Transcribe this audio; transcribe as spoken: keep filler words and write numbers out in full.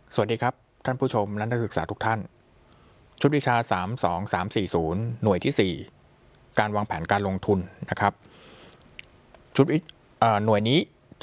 สวัสดีครับท่านผู้ชมและนักศึกษาทุกท่านชุดวิชาสาม สอง สาม สี่ ศูนย์หน่วยที่สี่การวางแผนการลงทุนนะครับชุดหน่วยนี้